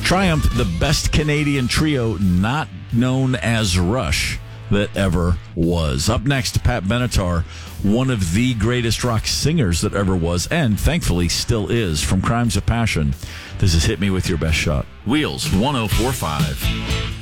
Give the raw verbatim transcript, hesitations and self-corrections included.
Triumph, the best Canadian trio not known as Rush that ever was. Up next, Pat Benatar, one of the greatest rock singers that ever was, and thankfully still is, from Crimes of Passion. This is Hit Me With Your Best Shot. Wheels one oh four point five.